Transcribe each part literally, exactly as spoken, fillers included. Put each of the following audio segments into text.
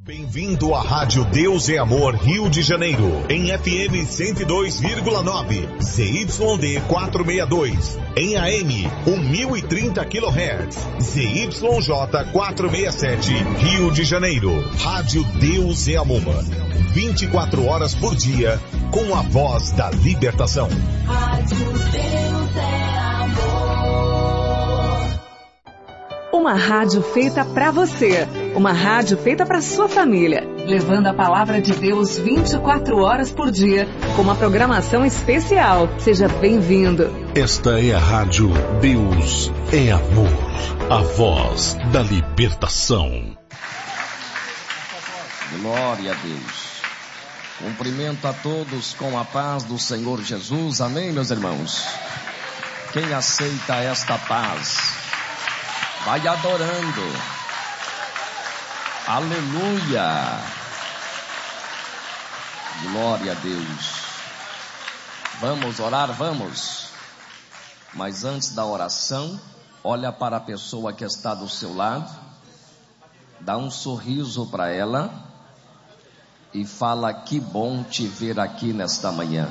Bem-vindo à Rádio Deus é Amor Rio de Janeiro, em F M cento e dois vírgula nove, Z Y D quatrocentos e sessenta e dois, em A M mil e trinta quilohertz, Z Y J quatrocentos e sessenta e sete, Rio de Janeiro. Rádio Deus é Amor, vinte e quatro horas por dia, com a voz da libertação. Rádio Deus é Amor. Uma rádio feita pra você, uma rádio feita pra sua família, levando a palavra de Deus vinte e quatro horas por dia, com uma programação especial. Seja bem-vindo. Esta é a Rádio Deus é Amor, a voz da libertação. Glória a Deus. Cumprimento a todos com a paz do Senhor Jesus. Amém, meus irmãos? Quem aceita esta paz, vai adorando. Aleluia. Glória a Deus. Vamos orar, vamos. Mas antes da oração, olha para a pessoa que está do seu lado, dá um sorriso para ela e fala: que bom te ver aqui nesta manhã.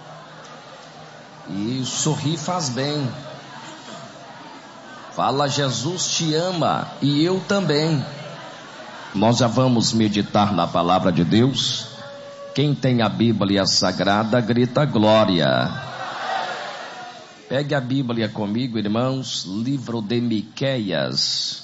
E sorrir faz bem. Fala: Jesus te ama e eu também. Nós já vamos meditar na palavra de Deus. Quem tem a Bíblia Sagrada, grita glória. Pegue a Bíblia comigo, irmãos, livro de Miqueias.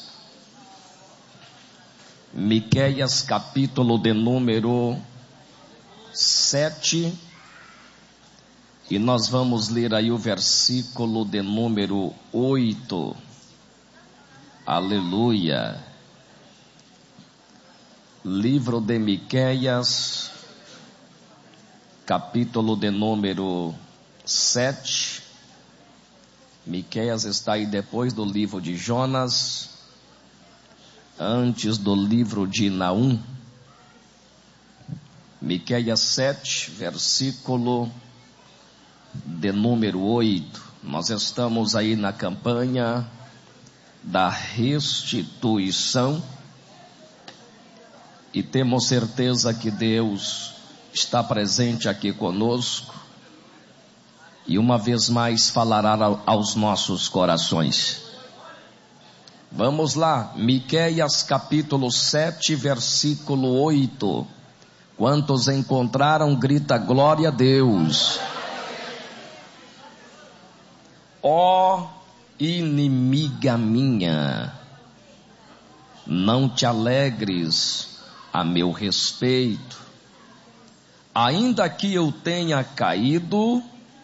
Miqueias, capítulo de número sete. E nós vamos ler aí o versículo de número oito. Aleluia. Livro de Miqueias, capítulo de número sete. Miqueias está aí depois do livro de Jonas, antes do livro de Naum. Miqueias sete, versículo de número oito. Nós estamos aí na campanha da restituição e temos certeza que Deus está presente aqui conosco e uma vez mais falará aos nossos corações. Vamos lá, Miqueias capítulo sete, versículo oito. Quantos encontraram, grita glória a Deus. Ó inimiga minha, não te alegres a meu respeito, ainda que eu tenha caído,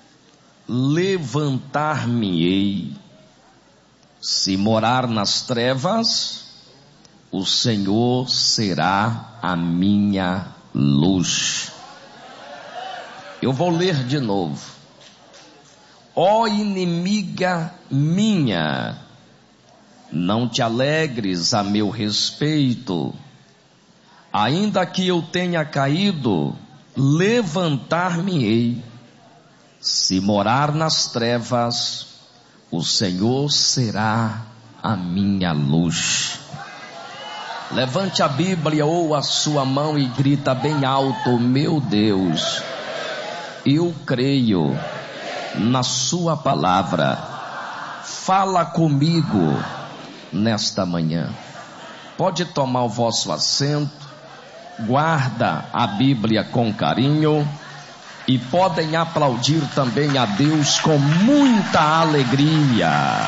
levantar-me-ei. Se morar nas trevas, o Senhor será a minha luz. Eu vou ler de novo. Ó inimiga minha, não te alegres a meu respeito, ainda que eu tenha caído, levantar-me-ei. Se morar nas trevas, o Senhor será a minha luz. Levante a Bíblia ou a sua mão e grita bem alto: meu Deus, eu creio na sua palavra. Fala comigo nesta manhã. Pode tomar o vosso assento, guarda a Bíblia com carinho e podem aplaudir também a Deus com muita alegria.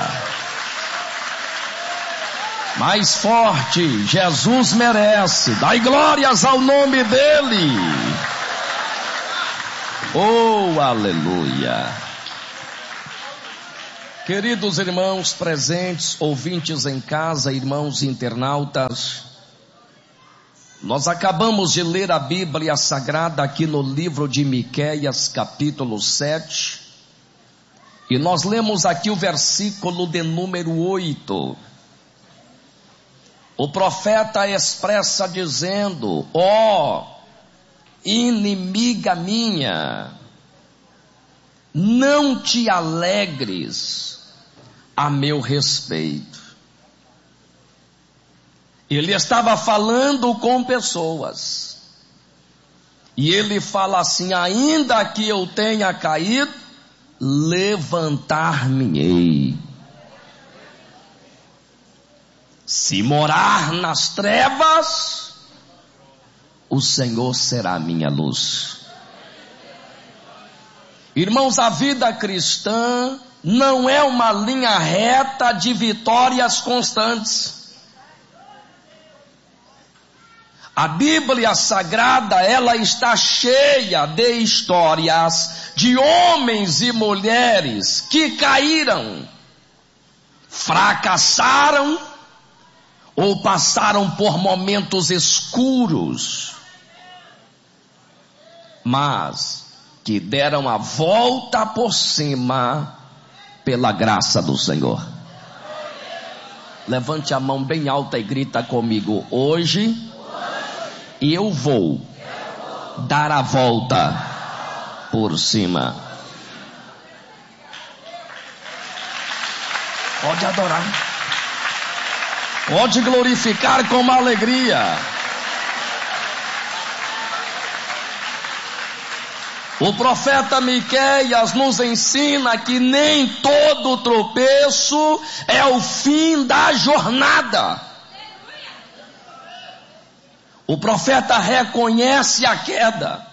Mais forte, Jesus merece. Dai glórias ao nome dele. Oh, aleluia. Queridos irmãos presentes, ouvintes em casa, irmãos internautas, nós acabamos de ler a Bíblia Sagrada aqui no livro de Miqueias, capítulo sete, e nós lemos aqui o versículo de número oito. O profeta expressa dizendo: ó inimiga minha, não te alegres a meu respeito. Ele estava falando com pessoas. E ele fala assim: ainda que eu tenha caído, levantar-me-ei. Se morar nas trevas, o Senhor será minha luz. Irmãos, a vida cristã não é uma linha reta de vitórias constantes. A Bíblia Sagrada, ela está cheia de histórias de homens e mulheres que caíram, fracassaram ou passaram por momentos escuros, mas que deram a volta por cima pela graça do Senhor. Levante a mão bem alta e grita comigo: hoje eu vou dar a volta por cima. Pode adorar, pode glorificar com uma alegria. O profeta Miqueias nos ensina que nem todo tropeço é o fim da jornada. O profeta reconhece a queda,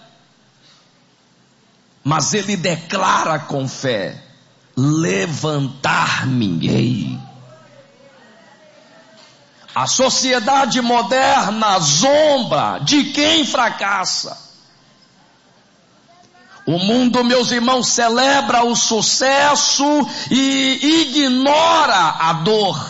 mas ele declara com fé: levantar-me-ei. A sociedade moderna zomba de quem fracassa. O mundo, meus irmãos, celebra o sucesso e ignora a dor.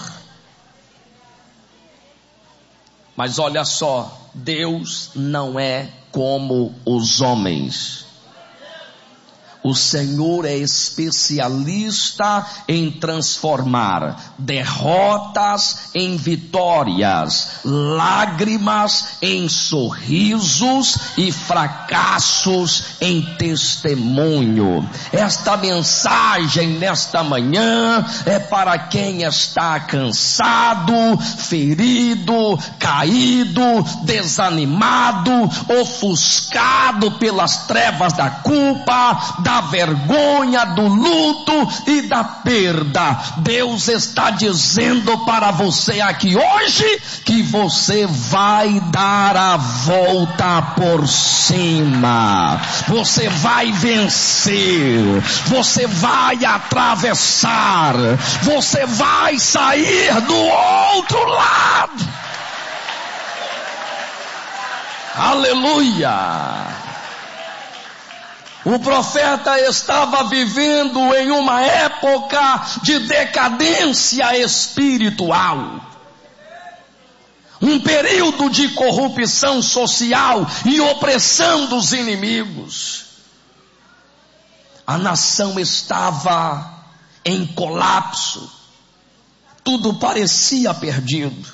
Mas olha só, Deus não é como os homens. O Senhor é especialista em transformar derrotas em vitórias, lágrimas em sorrisos e fracassos em testemunho. Esta mensagem nesta manhã é para quem está cansado, ferido, caído, desanimado, ofuscado pelas trevas da culpa, da vergonha, do luto e da perda. Deus está dizendo para você aqui hoje que você vai dar a volta por cima, você vai vencer, você vai atravessar, você vai sair do outro lado. Aleluia! O profeta estava vivendo em uma época de decadência espiritual, um período de corrupção social e opressão dos inimigos. A nação estava em colapso, tudo parecia perdido.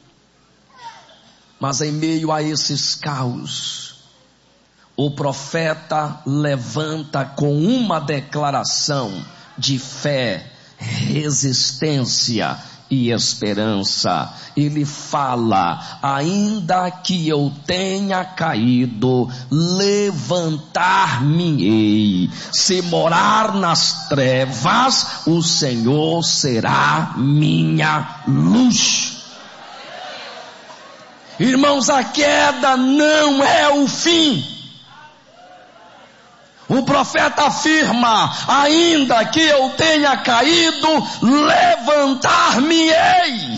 Mas em meio a esses caos, o profeta levanta com uma declaração de fé, resistência e esperança. Ele fala: ainda que eu tenha caído, levantar-me-ei. Se morar nas trevas, o Senhor será minha luz. Irmãos, a queda não é o fim. O profeta afirma: ainda que eu tenha caído, levantar-me-ei.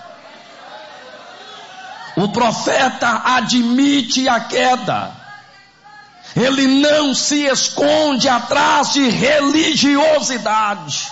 O profeta admite a queda. Ele não se esconde atrás de religiosidade.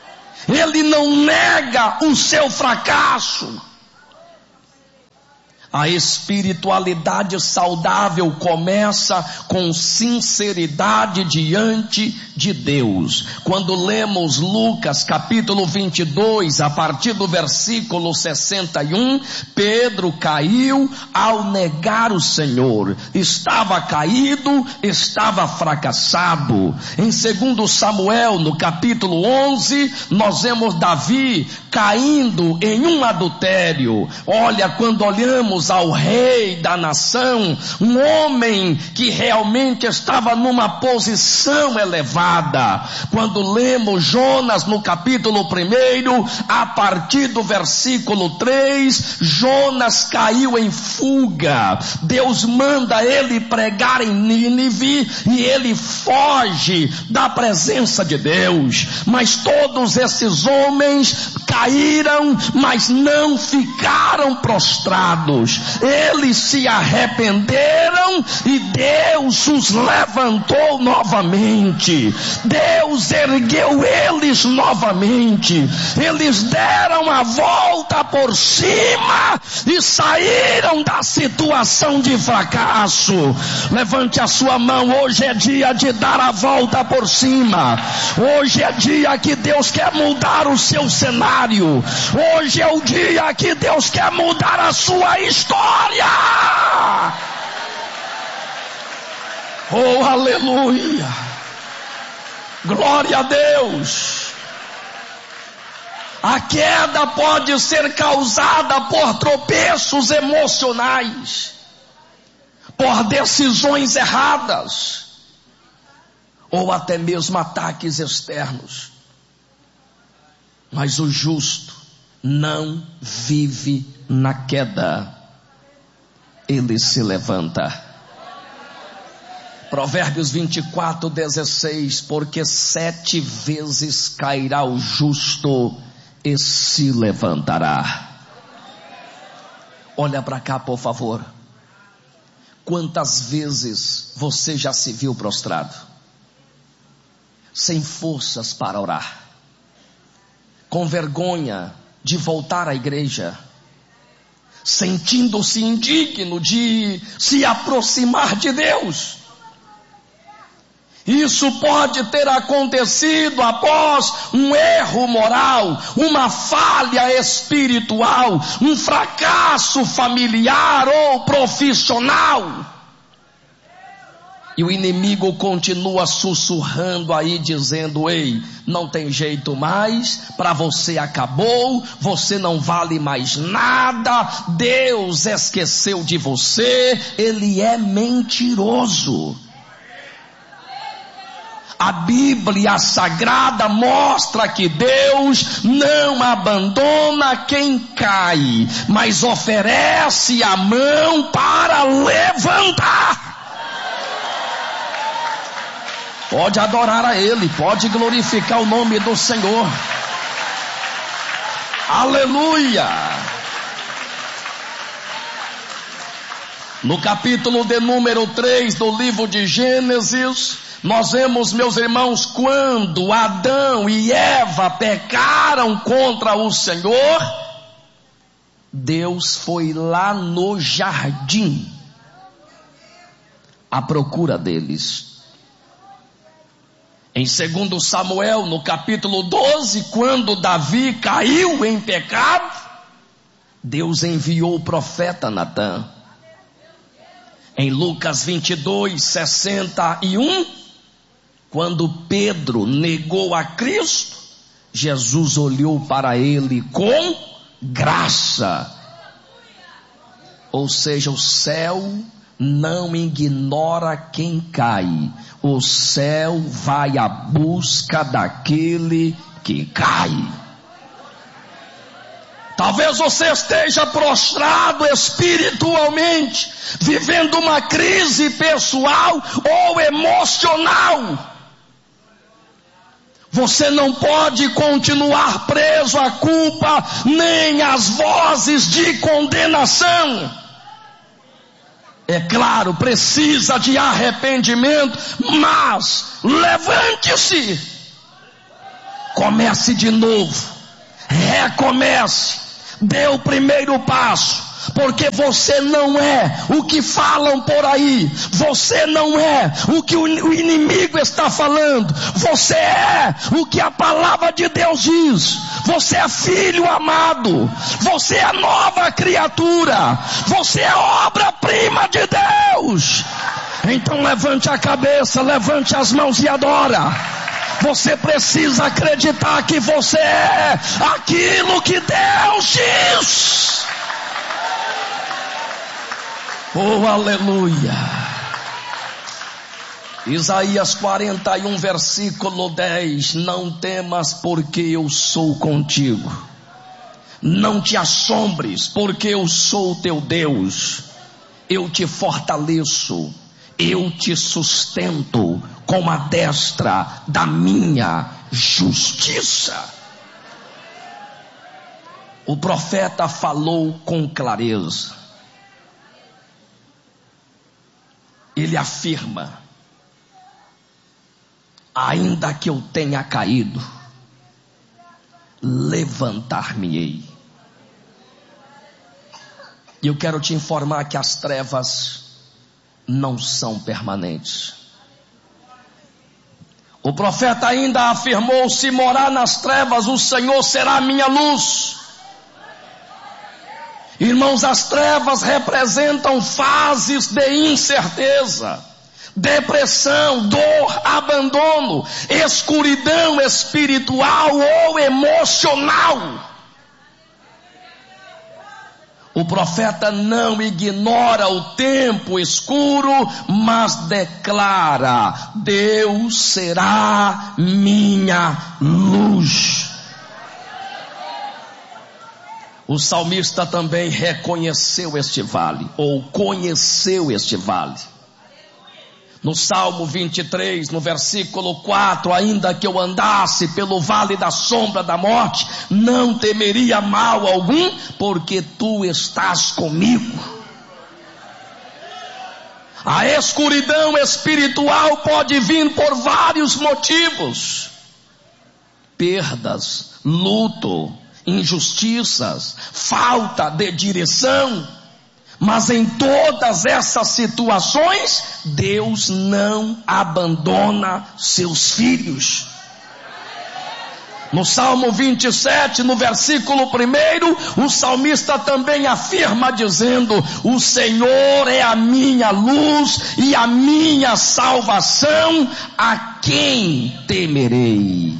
Ele não nega o seu fracasso. A espiritualidade saudável começa com sinceridade diante de Deus. Quando lemos Lucas capítulo vinte e dois, a partir do versículo sessenta e um, Pedro caiu ao negar o Senhor. Estava caído, estava fracassado. Em segundo Samuel, no capítulo onze, nós vemos Davi caindo em um adultério. Olha, quando olhamos ao rei da nação, um homem que realmente estava numa posição elevada. Quando lemos Jonas no capítulo primeiro, a partir do versículo três, Jonas caiu em fuga. Deus manda ele pregar em Nínive e ele foge da presença de Deus. Mas todos esses homens caíram, mas não ficaram prostrados. Eles se arrependeram e Deus os levantou novamente. Deus ergueu eles novamente. Eles deram a volta por cima e saíram da situação de fracasso. Levante a sua mão. Hoje é dia de dar a volta por cima. Hoje é dia que Deus quer mudar o seu cenário. Hoje é o dia que Deus quer mudar a sua história. Oh, aleluia. Glória a Deus. A queda pode ser causada por tropeços emocionais, por decisões erradas, ou até mesmo ataques externos. Mas o justo não vive na queda, ele se levanta. Provérbios vinte e quatro, dezesseis, porque sete vezes cairá o justo e se levantará. Olha para cá, por favor. Quantas vezes você já se viu prostrado, sem forças para orar, com vergonha de voltar à igreja, sentindo-se indigno de se aproximar de Deus? Isso pode ter acontecido após um erro moral, uma falha espiritual, um fracasso familiar ou profissional. E o inimigo continua sussurrando aí, dizendo: ei, não tem jeito mais, para você acabou, você não vale mais nada, Deus esqueceu de você. Ele é mentiroso. A Bíblia Sagrada mostra que Deus não abandona quem cai, mas oferece a mão para levantar. Pode adorar a Ele, pode glorificar o nome do Senhor. Aleluia! No capítulo de número três do livro de Gênesis, nós vemos, meus irmãos, quando Adão e Eva pecaram contra o Senhor, Deus foi lá no jardim à procura deles. Em segundo Samuel, no capítulo doze, quando Davi caiu em pecado, Deus enviou o profeta Natã. Em Lucas vinte e dois, sessenta e um, quando Pedro negou a Cristo, Jesus olhou para ele com graça. Ou seja, o céu não ignora quem cai. O céu vai à busca daquele que cai. Talvez você esteja prostrado espiritualmente, vivendo uma crise pessoal ou emocional. Você não pode continuar preso à culpa, nem às vozes de condenação. É claro, precisa de arrependimento, mas levante-se, comece de novo, recomece, dê o primeiro passo, porque você não é o que falam por aí, você não é o que o inimigo está falando, você é o que a palavra de Deus diz. Você é filho amado, você é nova criatura, você é obra-prima de Deus. Então levante a cabeça, levante as mãos e adora. Você precisa acreditar que você é aquilo que Deus diz. Oh, aleluia. Isaías quarenta e um, versículo dez. Não temas, porque eu sou contigo. Não te assombres, porque eu sou o teu Deus. Eu te fortaleço, eu te sustento com a destra da minha justiça. O profeta falou com clareza. Ele afirma: ainda que eu tenha caído, levantar-me-ei. E eu quero te informar que as trevas não são permanentes. O profeta ainda afirmou: se morar nas trevas, o Senhor será a minha luz. Irmãos, as trevas representam fases de incerteza, depressão, dor, abandono, escuridão espiritual ou emocional. O profeta não ignora o tempo escuro, mas declara: Deus será minha luz. O salmista também reconheceu este vale, ou conheceu este vale. No Salmo vinte e três, no versículo quatro: ainda que eu andasse pelo vale da sombra da morte, não temeria mal algum, porque tu estás comigo. A escuridão espiritual pode vir por vários motivos: perdas, luto, injustiças, falta de direção. Mas em todas essas situações, Deus não abandona seus filhos. No Salmo vinte e sete, no versículo primeiro, o salmista também afirma dizendo: o Senhor é a minha luz e a minha salvação, a quem temerei?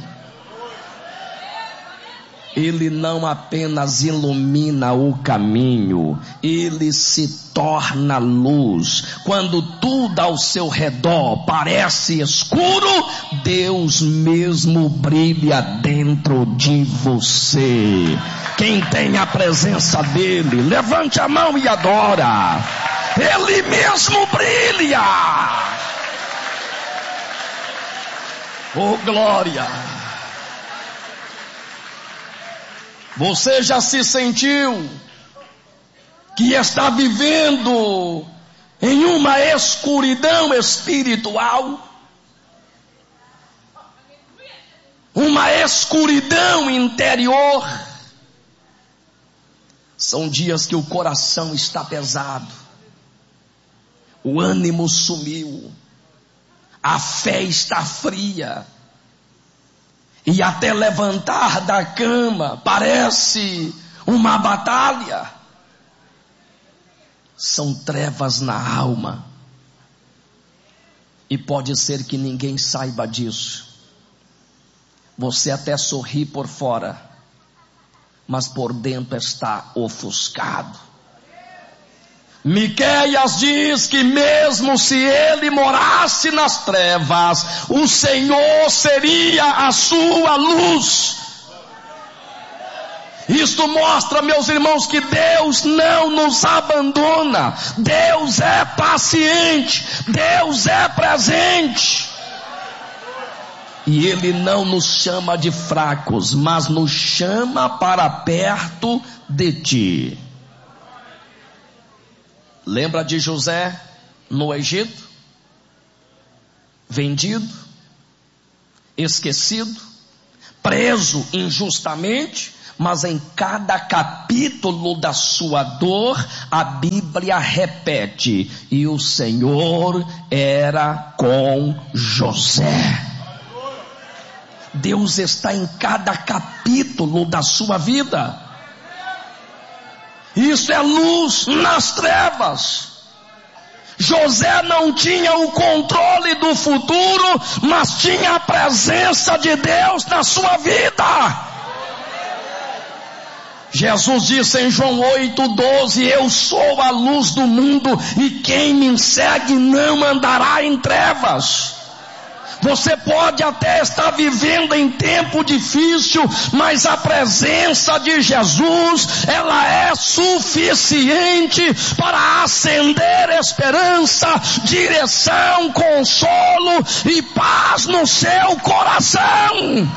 Ele não apenas ilumina o caminho, ele se torna luz. Quando tudo ao seu redor parece escuro, Deus mesmo brilha dentro de você. Quem tem a presença dele, levante a mão e adora. Ele mesmo brilha. Oh, glória! Você já se sentiu que está vivendo em uma escuridão espiritual? Uma escuridão interior? São dias que o coração está pesado, o ânimo sumiu, a fé está fria. E até levantar da cama parece uma batalha. São trevas na alma. E pode ser que ninguém saiba disso. Você até sorri por fora, mas por dentro está ofuscado. Miqueias diz que mesmo se ele morasse nas trevas, o Senhor seria a sua luz. Isto mostra, meus irmãos, que Deus não nos abandona. Deus é paciente, Deus é presente. E Ele não nos chama de fracos, mas nos chama para perto de Ti. Lembra de José no Egito? Vendido, esquecido, preso injustamente, mas em cada capítulo da sua dor, a Bíblia repete: e o Senhor era com José. Deus está em cada capítulo da sua vida. Isso é luz nas trevas. José não tinha o controle do futuro, mas tinha a presença de Deus na sua vida. Jesus disse em João oito, doze: eu sou a luz do mundo, e quem me segue não andará em trevas. Você pode até estar vivendo em tempo difícil, mas a presença de Jesus, ela é suficiente para acender esperança, direção, consolo e paz no seu coração.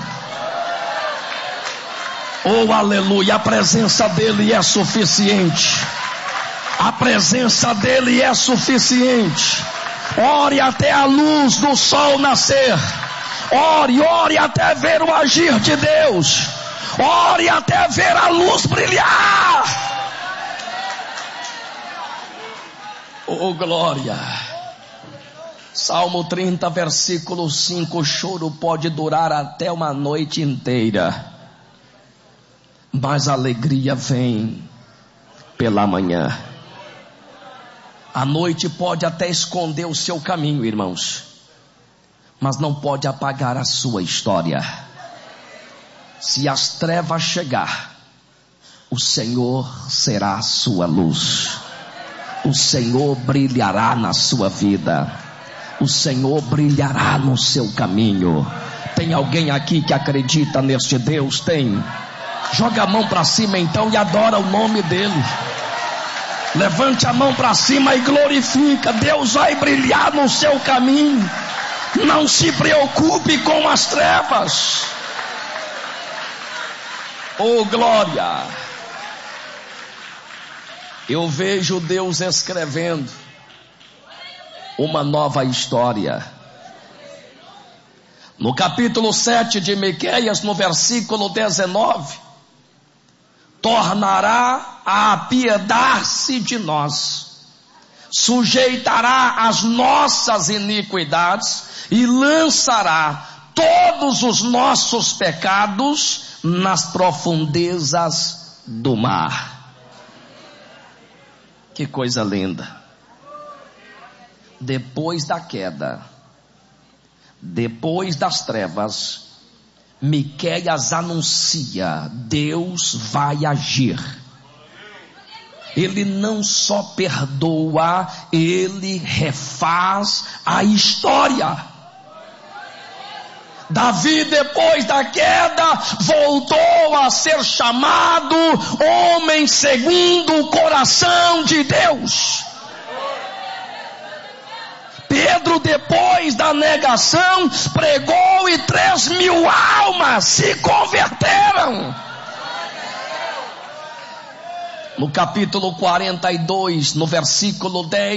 Oh, aleluia, a presença dele é suficiente. A presença dele é suficiente. Ore até a luz do sol nascer. Ore, ore até ver o agir de Deus. Ore até ver a luz brilhar. Oh, glória. Salmo trinta, versículo cinco: o choro pode durar até uma noite inteira, mas a alegria vem pela manhã. A noite pode até esconder o seu caminho, irmãos, mas não pode apagar a sua história. Se as trevas chegar, o Senhor será a sua luz. O Senhor brilhará na sua vida. O Senhor brilhará no seu caminho. Tem alguém aqui que acredita neste Deus? Tem. Joga a mão para cima então e adora o nome dele. Levante a mão para cima e glorifica. Deus vai brilhar no seu caminho. Não se preocupe com as trevas. Oh, glória. Eu vejo Deus escrevendo uma nova história. No capítulo sete de Miqueias, no versículo dezenove: tornará a apiedar-se de nós, sujeitará as nossas iniquidades e lançará todos os nossos pecados nas profundezas do mar. Que coisa linda. Depois da queda, depois das trevas, Miqueias anuncia: Deus vai agir. Ele não só perdoa, ele refaz a história. Davi, depois da queda, voltou a ser chamado homem segundo o coração de Deus. Pedro, depois da negação, pregou e três mil almas se converteram. No capítulo quarenta e dois, no versículo dez,